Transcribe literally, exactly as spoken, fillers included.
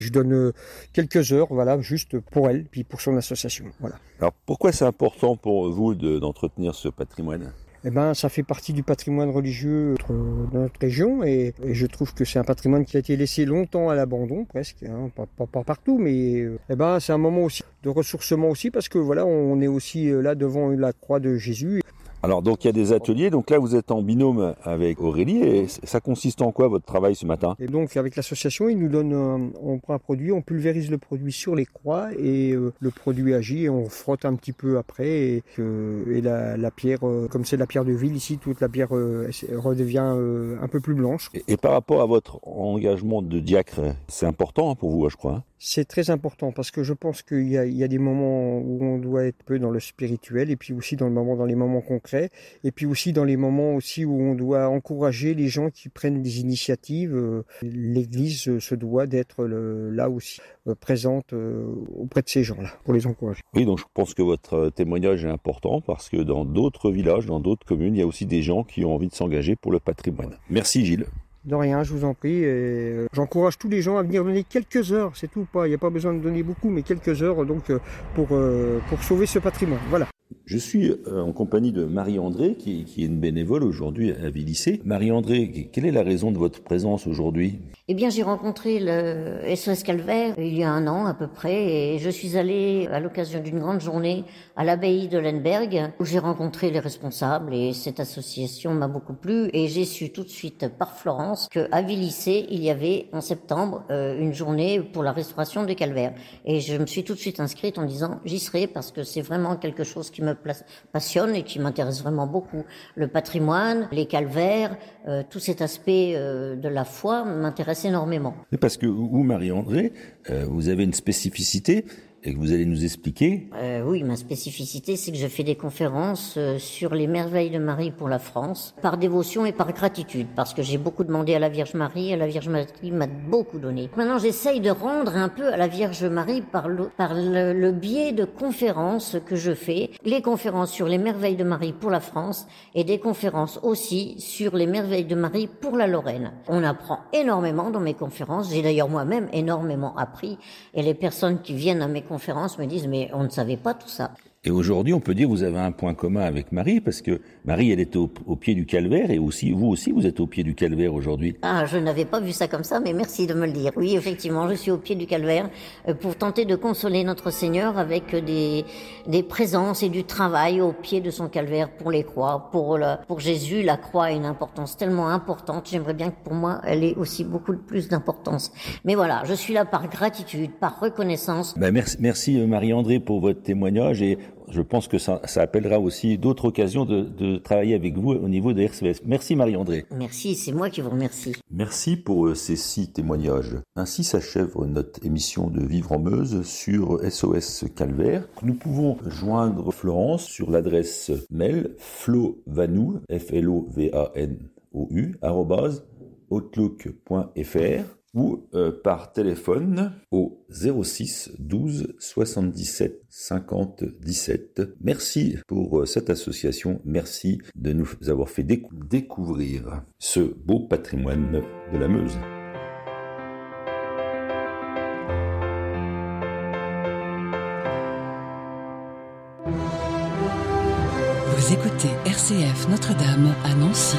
Je donne euh, quelques heures, voilà, juste pour elle, puis pour son association, voilà. Alors pourquoi c'est important pour vous de, d'entretenir ce patrimoine ? Eh ben, ça fait partie du patrimoine religieux de notre région et, et je trouve que c'est un patrimoine qui a été laissé longtemps à l'abandon, presque, hein, pas, pas, pas partout, mais euh, eh ben, c'est un moment aussi de ressourcement aussi parce que voilà, on est aussi là devant la croix de Jésus. Alors donc il y a des ateliers, donc là vous êtes en binôme avec Aurélie et ça consiste en quoi votre travail ce matin ? Et donc avec l'association, ils nous donnent, un, on prend un produit, on pulvérise le produit sur les croix et euh, le produit agit et on frotte un petit peu après et, euh, et la, la pierre, euh, comme c'est de la pierre de ville ici, toute la pierre euh, redevient euh, un peu plus blanche. Et, et par rapport à votre engagement de diacre, c'est important hein, pour vous, je crois. Hein ? C'est très important parce que je pense qu'il y a, il y a des moments où on doit être peu dans le spirituel et puis aussi dans le moment, dans les moments concrets et puis aussi dans les moments aussi où on doit encourager les gens qui prennent des initiatives. L'Église se doit d'être le, là aussi euh, présente euh, auprès de ces gens-là pour les encourager. Oui, donc je pense que votre témoignage est important parce que dans d'autres villages, dans d'autres communes, il y a aussi des gens qui ont envie de s'engager pour le patrimoine. Merci Gilles. De rien, je vous en prie. Et j'encourage tous les gens à venir donner quelques heures, c'est tout. Pas, il n'y a pas besoin de donner beaucoup, mais quelques heures donc pour pour sauver ce patrimoine. Voilà. Je suis en compagnie de Marie-André, qui, qui est une bénévole aujourd'hui à Villicé. Marie-André, quelle est la raison de votre présence aujourd'hui ? Eh bien, j'ai rencontré le S O S Calvaire il y a un an à peu près, et je suis allée à l'occasion d'une grande journée à l'abbaye de Lemberg, où j'ai rencontré les responsables, et cette association m'a beaucoup plu, et j'ai su tout de suite par Florence qu'à Villicé, il y avait en septembre euh, une journée pour la restauration des calvaires. Et je me suis tout de suite inscrite en disant j'y serai parce que c'est vraiment quelque chose qui me passionne et qui m'intéresse vraiment beaucoup. Le patrimoine, les calvaires, euh, tout cet aspect euh, de la foi m'intéresse énormément. Parce que vous, Marie-André, euh, vous avez une spécificité et que vous allez nous expliquer. Euh, oui, ma spécificité, c'est que je fais des conférences euh, sur les merveilles de Marie pour la France, par dévotion et par gratitude, parce que j'ai beaucoup demandé à la Vierge Marie, et la Vierge Marie m'a beaucoup donné. Maintenant, j'essaye de rendre un peu à la Vierge Marie par le, par le, le biais de conférences que je fais, les conférences sur les merveilles de Marie pour la France, et des conférences aussi sur les merveilles de Marie pour la Lorraine. On apprend énormément dans mes conférences, j'ai d'ailleurs moi-même énormément appris, et les personnes qui viennent à mes conférences me disent mais on ne savait pas tout ça. Et aujourd'hui, on peut dire que vous avez un point commun avec Marie, parce que Marie, elle est au, au pied du calvaire, et aussi vous aussi, vous êtes au pied du calvaire aujourd'hui. Ah, je n'avais pas vu ça comme ça, mais merci de me le dire. Oui, effectivement, je suis au pied du calvaire euh, pour tenter de consoler notre Seigneur avec des des présences et du travail au pied de son calvaire pour les croix. Pour la, pour Jésus, la croix a une importance tellement importante. J'aimerais bien que pour moi, elle ait aussi beaucoup plus d'importance. Mais voilà, je suis là par gratitude, par reconnaissance. Ben merci, merci Marie-André pour votre témoignage, et je pense que ça, ça appellera aussi d'autres occasions de, de travailler avec vous au niveau de R C V S. Merci Marie-André. Merci, c'est moi qui vous remercie. Merci pour ces six témoignages. Ainsi s'achève notre émission de Vivre en Meuse sur S O S Calvaire. Nous pouvons joindre Florence sur l'adresse mail flovanou, F L O V A N O U, arrobase, outlook point F R, ou euh, par téléphone au zéro six douze soixante-dix-sept cinquante dix-sept. Merci pour euh, cette association, merci de nous avoir fait décou- découvrir ce beau patrimoine de la Meuse. Vous écoutez R C F Notre-Dame à Nancy.